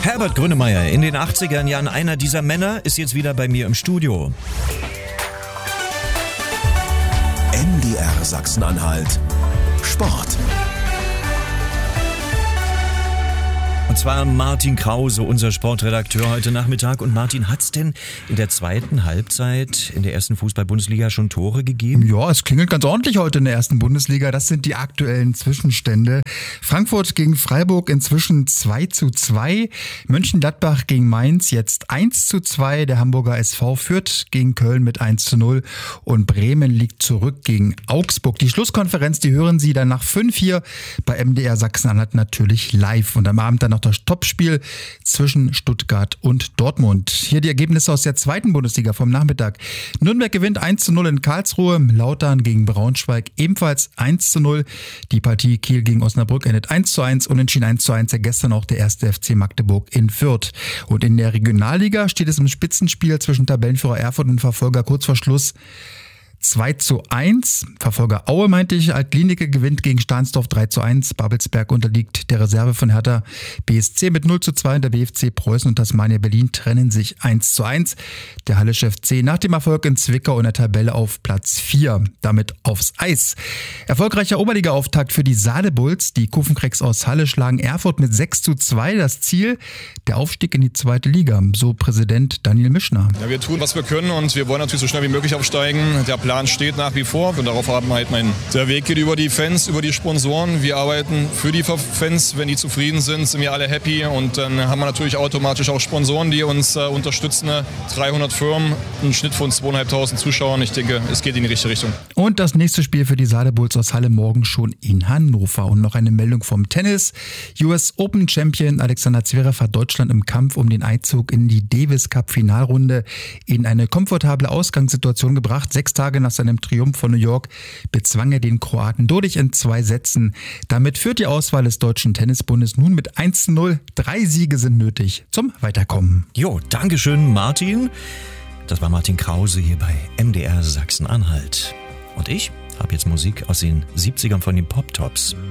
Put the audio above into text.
Herbert Grönemeyer, in den 80er Jahren einer dieser Männer, ist jetzt wieder bei mir im Studio. MDR Sachsen-Anhalt Sport. Und zwar Martin Krause, unser Sportredakteur heute Nachmittag. Und Martin, hat's denn in der zweiten Halbzeit in der ersten Fußball-Bundesliga schon Tore gegeben? Ja, es klingelt ganz ordentlich heute in der ersten Bundesliga. Das sind die aktuellen Zwischenstände. Frankfurt gegen Freiburg inzwischen 2:2. Mönchengladbach gegen Mainz jetzt 1:2. Der Hamburger SV führt gegen Köln mit 1:0. Und Bremen liegt zurück gegen Augsburg. Die Schlusskonferenz, die hören Sie dann nach 5:04 bei MDR Sachsen-Anhalt natürlich live. Und am Abend dann noch das Topspiel zwischen Stuttgart und Dortmund. Hier die Ergebnisse aus der zweiten Bundesliga vom Nachmittag. Nürnberg gewinnt 1:0 in Karlsruhe, Lautern gegen Braunschweig ebenfalls 1:0. Die Partie Kiel gegen Osnabrück endet 1:1, unentschieden 1:1, ja gestern auch der erste FC Magdeburg in Fürth. Und in der Regionalliga steht es im Spitzenspiel zwischen Tabellenführer Erfurt und Verfolger kurz vor Schluss 2:1. Verfolger Aue Altlinike gewinnt gegen Stahnsdorf 3:1. Babelsberg unterliegt der Reserve von Hertha BSC mit 0:2. Und der BFC Preußen und Tasmania Berlin trennen sich 1:1. Der Hallische FC nach dem Erfolg in Zwickau in der Tabelle auf Platz 4. Damit aufs Eis. Erfolgreicher Oberliga-Auftakt für die Saale-Bulls. Die Kufenkrecks aus Halle schlagen Erfurt mit 6:2. Das Ziel, der Aufstieg in die zweite Liga. So Präsident Daniel Mischner. Ja, wir tun, was wir können, und wir wollen natürlich so schnell wie möglich aufsteigen. Der Plan steht nach wie vor und darauf haben wir halt der Weg geht über die Fans, über die Sponsoren. Wir arbeiten für die Fans. Wenn die zufrieden sind, sind wir alle happy, und dann haben wir natürlich automatisch auch Sponsoren, die uns unterstützen. 300 Firmen, ein Schnitt von 2.500 Zuschauern. Ich denke, es geht in die richtige Richtung. Und das nächste Spiel für die Saale-Bulls aus Halle morgen schon in Hannover. Und noch eine Meldung vom Tennis. US Open Champion Alexander Zverev hat Deutschland im Kampf um den Einzug in die Davis Cup Finalrunde in eine komfortable Ausgangssituation gebracht. 6 Tage nach seinem Triumph von New York bezwang er den Kroaten durch in 2 Sätzen. Damit führt die Auswahl des Deutschen Tennisbundes nun mit 1:0. 3 Siege sind nötig zum Weiterkommen. Jo, Dankeschön, Martin. Das war Martin Krause hier bei MDR Sachsen-Anhalt. Und ich habe jetzt Musik aus den 70ern von den Pop-Tops.